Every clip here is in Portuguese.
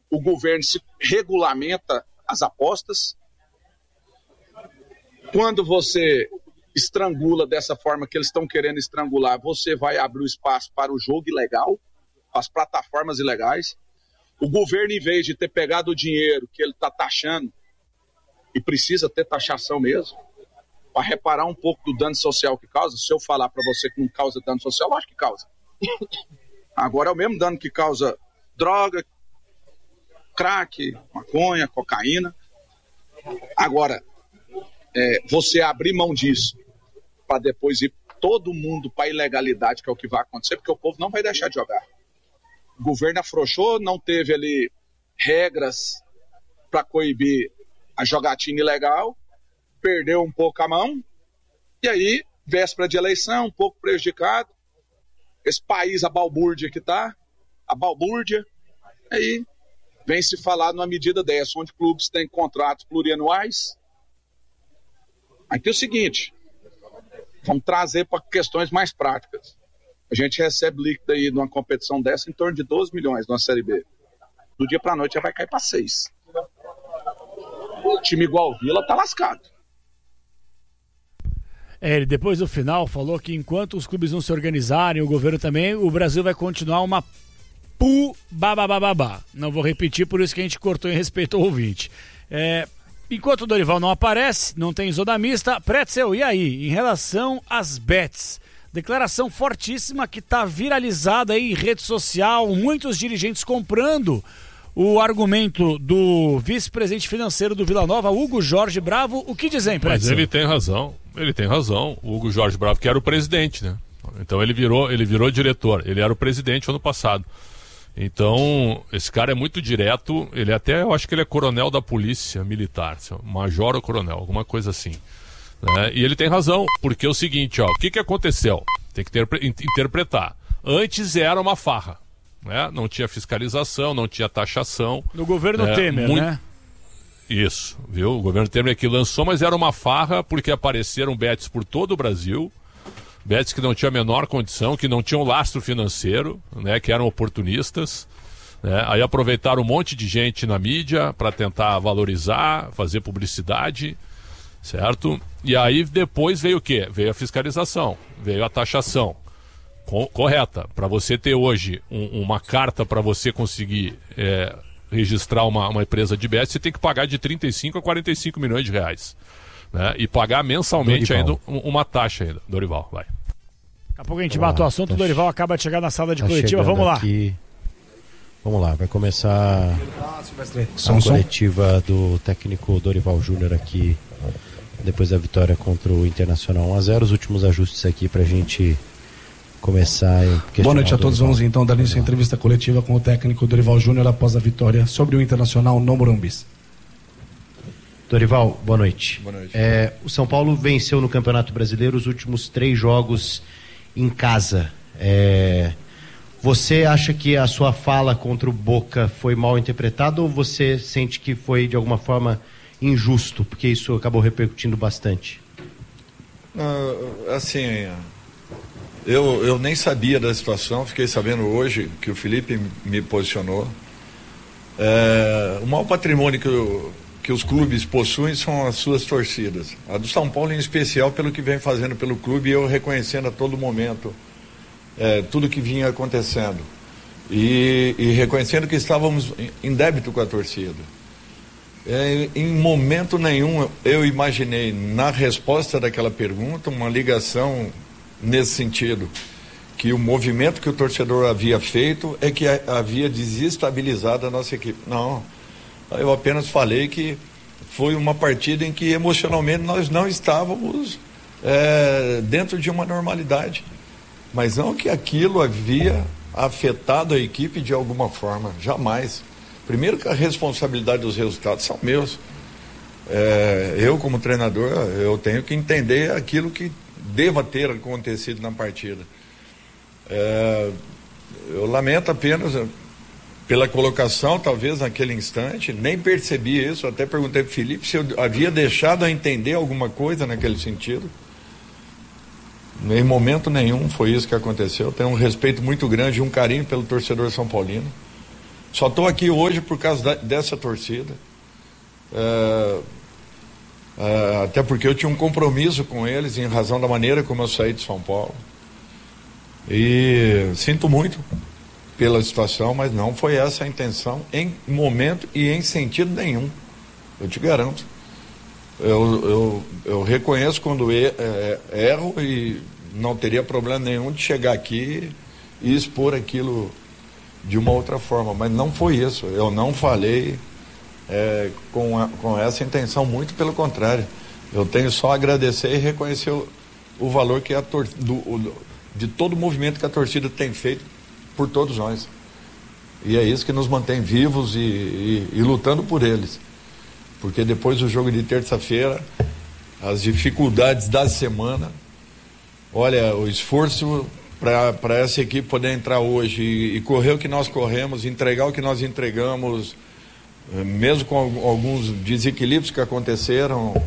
o governo se regulamenta as apostas. Quando você estrangula dessa forma que eles estão querendo estrangular, você vai abrir o espaço para o jogo ilegal, as plataformas ilegais. O governo, em vez de ter pegado o dinheiro que ele está taxando, e precisa ter taxação mesmo, para reparar um pouco do dano social que causa. Se eu falar para você que não causa dano social, eu acho que causa. Agora é o mesmo dano que causa droga, crack, maconha, cocaína. Agora, você abrir mão disso para depois ir todo mundo para a ilegalidade, que é o que vai acontecer, porque o povo não vai deixar de jogar. O governo afrouxou, não teve ali regras para coibir a jogatina ilegal, perdeu um pouco a mão, e aí, véspera de eleição, um pouco prejudicado, esse país, a balbúrdia que está, a balbúrdia, aí vem se falar numa medida dessa, onde clubes têm contratos plurianuais. Aí tem o seguinte, vamos trazer para questões mais práticas. A gente recebe líquido aí numa competição dessa em torno de 12 milhões na Série B. Do dia para a noite já vai cair para 6. Time igual o Vila tá lascado. Ele depois do final falou que enquanto os clubes não se organizarem, o governo também, o Brasil vai continuar uma bababababá. Não vou repetir, por isso que a gente cortou em respeito ao ouvinte. Enquanto o Dorival não aparece, não tem zona mista, Pretzel, e aí? Em relação às bets, declaração fortíssima que está viralizada aí em rede social, muitos dirigentes comprando o argumento do vice-presidente financeiro do Vila Nova, Hugo Jorge Bravo. O que dizem, Pretzel? Mas ele tem razão. O Hugo Jorge Bravo, que era o presidente, né? Então ele virou diretor, ele era o presidente ano passado. Então, esse cara é muito direto, ele até, eu acho que ele é coronel da polícia militar, major ou coronel, alguma coisa assim. Né? E ele tem razão, porque é o seguinte, o que aconteceu? Tem que interpretar. Antes era uma farra, né? Não tinha fiscalização, não tinha taxação. No governo Temer, né? Isso, viu? O governo Temer aqui lançou, mas era uma farra porque apareceram bets por todo o Brasil. Bets que não tinham a menor condição, que não tinham lastro financeiro, né, que eram oportunistas. Né, aí aproveitaram um monte de gente na mídia para tentar valorizar, fazer publicidade, certo? E aí depois veio o quê? Veio a fiscalização, veio a taxação correta. Para você ter hoje uma carta para você conseguir registrar uma empresa de bets, você tem que pagar de 35 a 45 milhões de reais. Né, e pagar mensalmente ainda uma taxa ainda. Dorival, vai. Daqui a pouco a gente bate o assunto, o Dorival acaba de chegar na sala de coletiva, vamos lá. Vamos lá, vai começar a coletiva do técnico Dorival Júnior aqui, depois da vitória contra o Internacional 1-0, os últimos ajustes aqui pra gente começar. Boa noite a todos, vamos então dar início à entrevista coletiva com o técnico Dorival Júnior após a vitória sobre o Internacional no Morumbi. Dorival, boa noite. Boa noite. O São Paulo venceu no Campeonato Brasileiro os últimos 3 jogos em casa. Você acha que a sua fala contra o Boca foi mal interpretada ou você sente que foi de alguma forma injusto, porque isso acabou repercutindo bastante? Assim, eu nem sabia da situação, fiquei sabendo hoje que o Felipe me posicionou. O maior patrimônio que os clubes possuem são as suas torcidas. A do São Paulo, em especial, pelo que vem fazendo pelo clube, e eu reconhecendo a todo momento tudo que vinha acontecendo. E reconhecendo que estávamos em débito com a torcida. Em momento nenhum eu imaginei, na resposta daquela pergunta, uma ligação nesse sentido. Que o movimento que o torcedor havia feito é que havia desestabilizado a nossa equipe. Não. Eu apenas falei que foi uma partida em que emocionalmente nós não estávamos dentro de uma normalidade. Mas não que aquilo havia afetado a equipe de alguma forma, jamais. Primeiro que a responsabilidade dos resultados são meus. Eu como treinador, eu tenho que entender aquilo que deva ter acontecido na partida. Eu lamento apenas pela colocação, talvez naquele instante, nem percebi isso, até perguntei para o Felipe se eu havia deixado a entender alguma coisa naquele sentido. Em momento nenhum foi isso que aconteceu. Eu tenho um respeito muito grande e um carinho pelo torcedor são paulino. Só estou aqui hoje por causa dessa torcida. Até porque eu tinha um compromisso com eles em razão da maneira como eu saí de São Paulo. E sinto muito pela situação, mas não foi essa a intenção em momento e em sentido nenhum. Eu te garanto. Eu reconheço quando erro e não teria problema nenhum de chegar aqui e expor aquilo de uma outra forma, mas não foi isso. Eu não falei com essa intenção, muito pelo contrário. Eu tenho só a agradecer e reconhecer o valor que de todo o movimento que a torcida tem feito por todos nós. E é isso que nos mantém vivos e lutando por eles. Porque depois do jogo de terça-feira, as dificuldades da semana, olha, o esforço para essa equipe poder entrar hoje e correr o que nós corremos, entregar o que nós entregamos, mesmo com alguns desequilíbrios que aconteceram,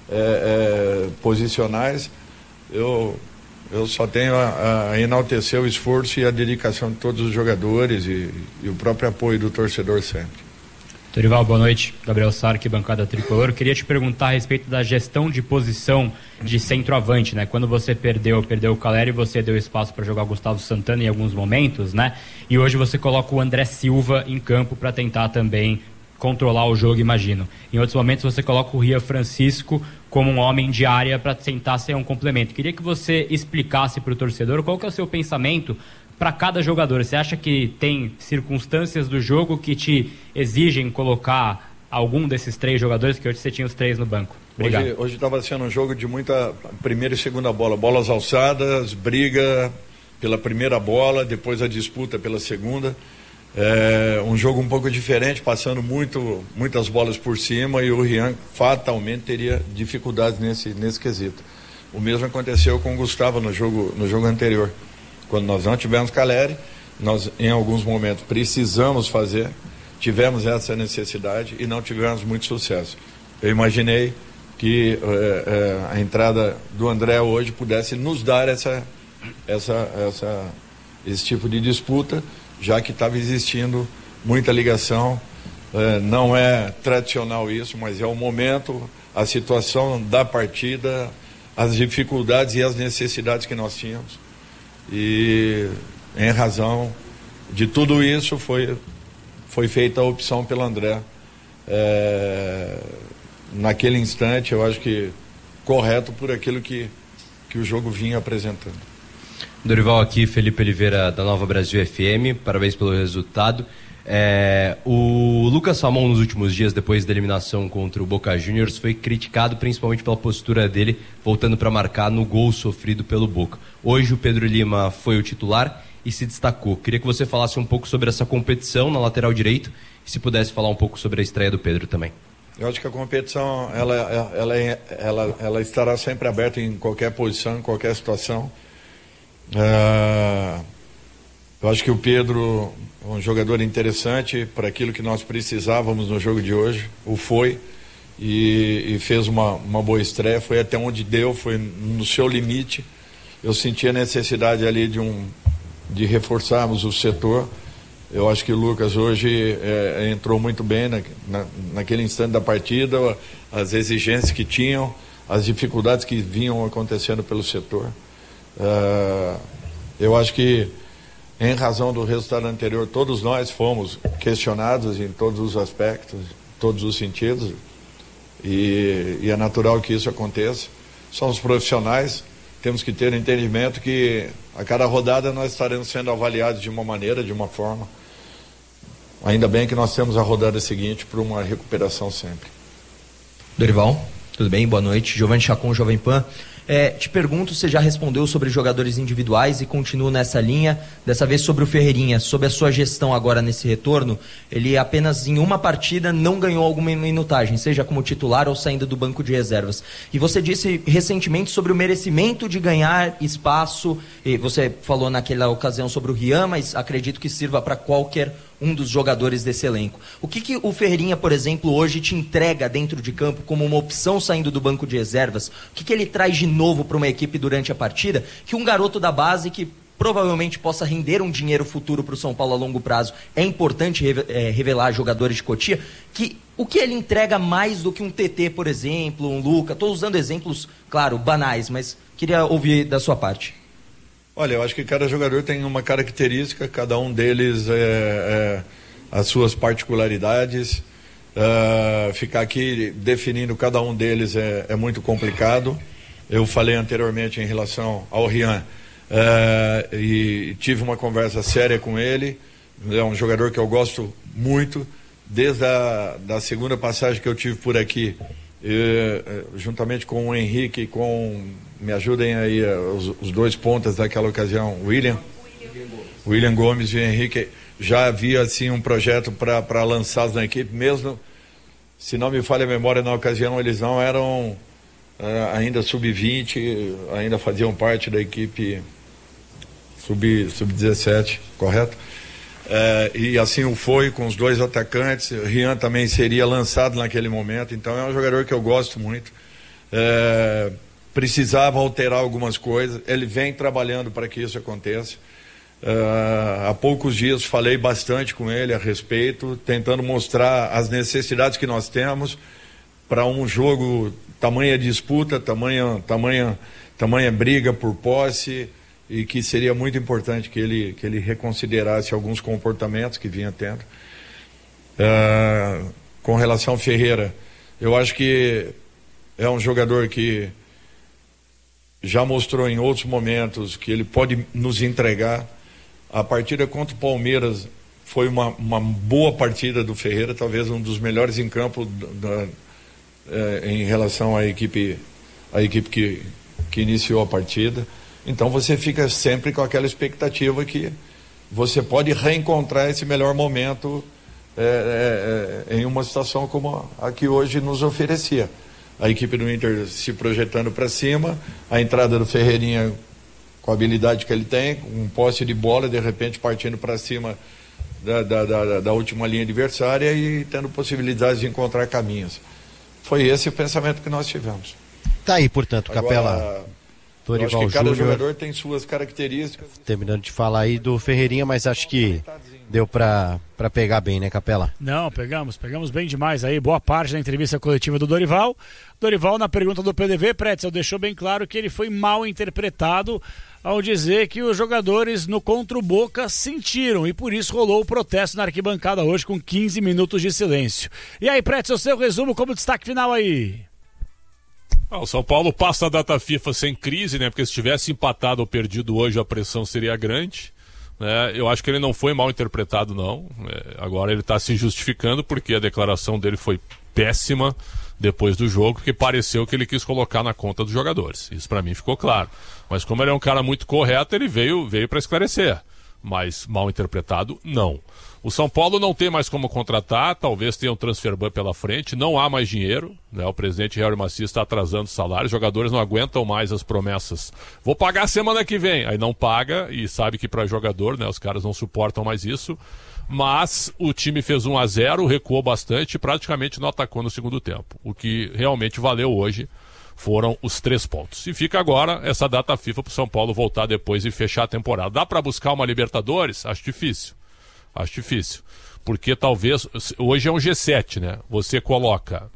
posicionais, eu só tenho a enaltecer o esforço e a dedicação de todos os jogadores e o próprio apoio do torcedor sempre. Dorival, boa noite. Gabriel Sarque, bancada tricolor. Queria te perguntar a respeito da gestão de posição de centroavante, né? Quando você perdeu o Calleri, você deu espaço para jogar o Gustavo Santana em alguns momentos, né? E hoje você coloca o André Silva em campo para tentar também controlar o jogo, imagino. Em outros momentos você coloca o Rian Francisco como um homem de área para tentar ser um complemento. Queria que você explicasse para o torcedor qual que é o seu pensamento para cada jogador. Você acha que tem circunstâncias do jogo que te exigem colocar algum desses três jogadores, que hoje você tinha os três no banco? Obrigado. Hoje estava sendo um jogo de muita primeira e segunda bola, bolas alçadas, briga pela primeira bola, depois a disputa pela segunda. Um jogo um pouco diferente, passando muitas bolas por cima, e o Rian fatalmente teria dificuldades nesse quesito. O mesmo aconteceu com o Gustavo no jogo anterior. Quando nós não tivemos Calleri, nós em alguns momentos precisamos tivemos essa necessidade e não tivemos muito sucesso. Eu imaginei que a entrada do André hoje pudesse nos dar esse tipo de disputa, já que estava existindo muita ligação. Não é tradicional isso, mas é o momento, a situação da partida, as dificuldades e as necessidades que nós tínhamos. E em razão de tudo isso foi feita a opção pelo André. Naquele instante, eu acho que correto por aquilo que o jogo vinha apresentando. Dorival, aqui Felipe Oliveira da Nova Brasil FM, parabéns pelo resultado. O Lucas Ramon nos últimos dias, depois da eliminação contra o Boca Juniors, foi criticado principalmente pela postura dele, voltando para marcar no gol sofrido pelo Boca. Hoje o Pedro Lima foi o titular e se destacou. Queria que você falasse um pouco sobre essa competição na lateral direito e se pudesse falar um pouco sobre a estreia do Pedro também. Eu acho que a competição ela estará sempre aberta em qualquer posição, em qualquer situação. Eu acho que o Pedro é um jogador interessante para aquilo que nós precisávamos no jogo de hoje. O foi e fez uma boa estreia. Foi até onde deu, foi no seu limite. Eu senti a necessidade ali de reforçarmos o setor. Eu acho que o Lucas hoje entrou muito bem naquele instante da partida, as exigências que tinham, as dificuldades que vinham acontecendo pelo setor. Eu acho que, em razão do resultado anterior, todos nós fomos questionados em todos os aspectos, todos os sentidos, e é natural que isso aconteça. Somos profissionais, temos que ter entendimento que a cada rodada nós estaremos sendo avaliados de uma maneira, de uma forma. Ainda bem que nós temos a rodada seguinte para uma recuperação sempre. Dorival, tudo bem? Boa noite. Giovanni Chacon, Jovem Pan. Te pergunto, você já respondeu sobre jogadores individuais e continuo nessa linha, dessa vez sobre o Ferreirinha, sobre a sua gestão agora nesse retorno. Ele apenas em uma partida não ganhou alguma minutagem, seja como titular ou saindo do banco de reservas. E você disse recentemente sobre o merecimento de ganhar espaço, e você falou naquela ocasião sobre o Rian, mas acredito que sirva para qualquer um dos jogadores desse elenco. O que o Ferreirinha, por exemplo, hoje te entrega dentro de campo como uma opção saindo do banco de reservas? O que ele traz de novo para uma equipe durante a partida que um garoto da base que provavelmente possa render um dinheiro futuro para o São Paulo a longo prazo, é importante revelar jogadores de Cotia, o que ele entrega mais do que um TT, por exemplo, um Luca? Estou usando exemplos, claro, banais, mas queria ouvir da sua parte. Olha, eu acho que cada jogador tem uma característica, cada um deles as suas particularidades. Ficar aqui definindo cada um deles é muito complicado. Eu falei anteriormente em relação ao Rian, e tive uma conversa séria com ele. É um jogador que eu gosto muito, desde da segunda passagem que eu tive por aqui, juntamente com o Henrique, me ajudem aí os dois pontas daquela ocasião, William Gomes e Henrique. Já havia assim um projeto para lançá-los na equipe, mesmo se não me falha a memória, na ocasião eles não eram ainda sub-20, ainda faziam parte da equipe sub-17, correto? E assim o foi com os dois atacantes. Rian também seria lançado naquele momento, então é um jogador que eu gosto muito. Precisava alterar algumas coisas, ele vem trabalhando para que isso aconteça. Há poucos dias falei bastante com ele a respeito, tentando mostrar as necessidades que nós temos para um jogo, tamanha disputa, tamanha briga por posse, e que seria muito importante que ele reconsiderasse alguns comportamentos que vinha tendo. Com relação ao Ferreira, eu acho que é um jogador que já mostrou em outros momentos que ele pode nos entregar. A partida contra o Palmeiras foi uma boa partida do Ferreira, talvez um dos melhores em campo em relação à equipe que iniciou a partida. Então você fica sempre com aquela expectativa que você pode reencontrar esse melhor momento em uma situação como a que hoje nos oferecia. A equipe do Inter se projetando para cima, a entrada do Ferreirinha com a habilidade que ele tem, um posse de bola, de repente partindo para cima da última linha adversária e tendo possibilidades de encontrar caminhos. Foi esse o pensamento que nós tivemos. Tá aí, portanto, Capela. Agora, Dorival acho que cada Júnior, jogador tem suas características. Terminando de falar aí do Ferreirinha, mas acho que deu para pegar bem, né, Capela? Não, pegamos bem demais aí, boa parte da entrevista coletiva do Dorival. Dorival, na pergunta do PDV, Pretzel deixou bem claro que ele foi mal interpretado ao dizer que os jogadores no contra o Boca sentiram e por isso rolou o protesto na arquibancada hoje com 15 minutos de silêncio. E aí, Pretzel, seu resumo como destaque final aí. O São Paulo passa a data FIFA sem crise, né? Porque se tivesse empatado ou perdido hoje a pressão seria grande. Eu acho que ele não foi mal interpretado, não. Agora ele está se justificando porque a declaração dele foi péssima depois do jogo, que pareceu que ele quis colocar na conta dos jogadores. Isso para mim ficou claro. Mas como ele é um cara muito correto, ele veio para esclarecer. Mas mal interpretado, não. O São Paulo não tem mais como contratar, talvez tenha um transfer ban pela frente, não há mais dinheiro, né? O presidente Real Macia está atrasando o salário, os jogadores não aguentam mais as promessas. Vou pagar semana que vem, aí não paga e sabe que para jogador, né? Os caras não suportam mais isso. Mas o time fez 1-0, recuou bastante e praticamente não atacou no segundo tempo. O que realmente valeu hoje foram os 3 pontos. E fica agora essa data FIFA para o São Paulo voltar depois e fechar a temporada. Dá para buscar uma Libertadores? Acho difícil. Porque talvez, hoje é um G7, né? Você coloca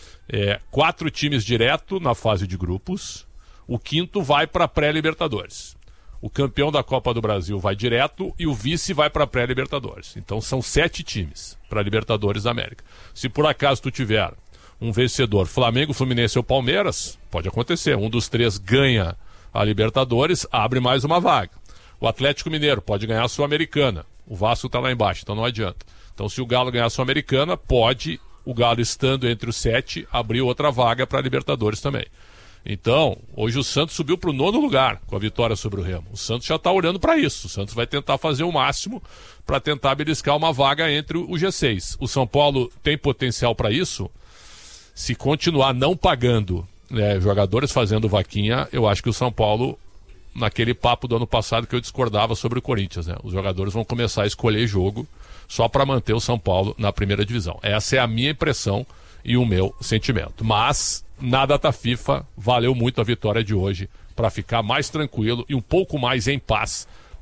4 times direto na fase de grupos, o 5º vai para pré-Libertadores. O campeão da Copa do Brasil vai direto e o vice vai para pré-Libertadores. Então são 7 times para Libertadores da América. Se por acaso tu tiver um vencedor, Flamengo, Fluminense ou Palmeiras, pode acontecer. Um dos 3 ganha a Libertadores, abre mais uma vaga. O Atlético Mineiro pode ganhar a Sul-Americana. O Vasco está lá embaixo, então não adianta. Então se o Galo ganhar a Sul-Americana, pode, o Galo estando entre os 7, abrir outra vaga para a Libertadores também. Então, hoje o Santos subiu para o 9º lugar com a vitória sobre o Remo. O Santos já está olhando para isso. O Santos vai tentar fazer o máximo para tentar beliscar uma vaga entre o G6. O São Paulo tem potencial para isso. Se continuar não pagando jogadores fazendo vaquinha, eu acho que o São Paulo, naquele papo do ano passado que eu discordava sobre o Corinthians, né? Os jogadores vão começar a escolher jogo só para manter o São Paulo na primeira divisão. Essa é a minha impressão e o meu sentimento. Mas, na data FIFA, valeu muito a vitória de hoje para ficar mais tranquilo e um pouco mais em paz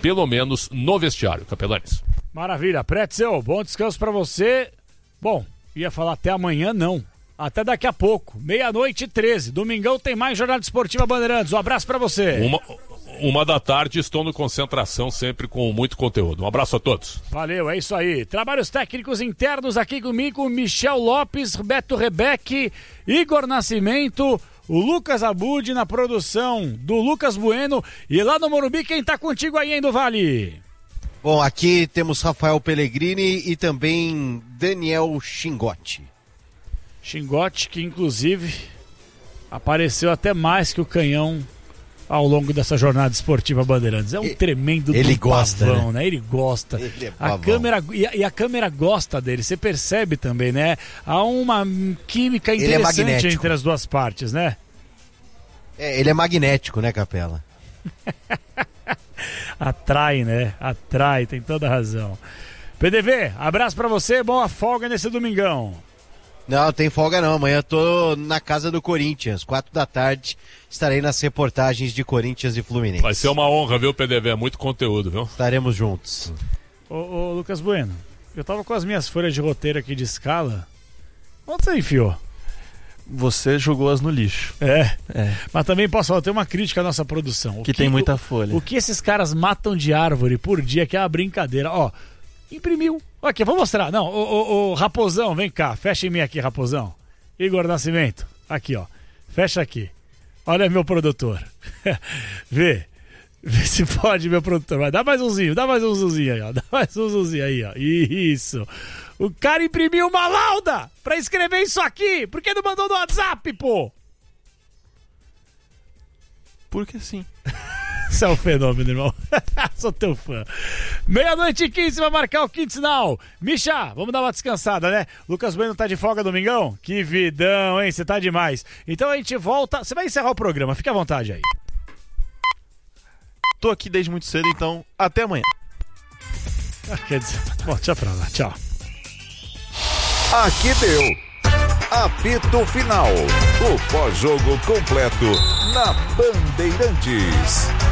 pelo menos no vestiário, Capelanes. Maravilha. Pretzel, bom descanso pra você. Bom, ia falar até amanhã, não. Até daqui a pouco, 00:13. Domingão tem mais Jornada Esportiva Bandeirantes. Um abraço pra você. 1h estou no Concentração, sempre com muito conteúdo. Um abraço a todos. Valeu, é isso aí. Trabalhos técnicos internos aqui comigo, Michel Lopes, Beto Rebeque, Igor Nascimento, o Lucas Abud na produção do Lucas Bueno. E lá no Morumbi, quem tá contigo aí, hein, do Vale? Bom, aqui temos Rafael Pellegrini e também Daniel Chingotti. Chingotti, que inclusive apareceu até mais que o Canhão ao longo dessa jornada esportiva Bandeirantes. É um tremendo ele gosta, pavão, né? Ele gosta. Ele é a câmera, e a câmera gosta dele, você percebe também, né? Há uma química interessante entre as duas partes, né? Ele é magnético, né, Capela? Atrai, né? Atrai, tem toda a razão. PDV, abraço pra você, boa folga nesse domingão. Não, tem folga não, amanhã eu tô na casa do Corinthians, 16h, estarei nas reportagens de Corinthians e Fluminense. Vai ser uma honra, viu, PDV? É muito conteúdo, viu? Estaremos juntos. Ô, Lucas Bueno, eu tava com as minhas folhas de roteiro aqui de escala. Onde você enfiou? Você jogou-as no lixo. É. Mas também posso falar, tem uma crítica à nossa produção. Que tem muita folha. O que esses caras matam de árvore por dia, que é uma brincadeira. Ó, imprimiu. Aqui, vou mostrar. Não, o Raposão, vem cá. Fecha em mim aqui, Raposão. Igor Nascimento. Aqui, ó. Fecha aqui. Olha meu produtor. Vê se pode, meu produtor. Vai, dá mais um zoomzinho aí, ó. Dá mais um zoomzinho aí, ó. Isso. O cara imprimiu uma lauda pra escrever isso aqui. Por que não mandou no WhatsApp, pô? Porque sim. Você é um fenômeno, irmão. Sou teu fã. 00:15 vai marcar o quinto sinal. Micha, vamos dar uma descansada, né? Lucas Bueno tá de folga domingão? Que vidão, hein? Você tá demais. Então a gente volta. Você vai encerrar o programa, fica à vontade aí. Tô aqui desde muito cedo, então até amanhã. Quer dizer, bom, tchau pra lá, tchau. Aqui deu. Apito Final. O pós-jogo completo na Bandeirantes.